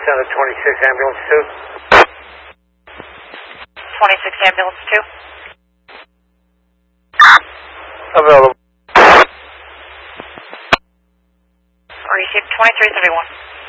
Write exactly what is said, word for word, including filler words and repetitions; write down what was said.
on the twenty-six ambulance two. twenty-six ambulance two. Available. Receive twenty-three thirty-one.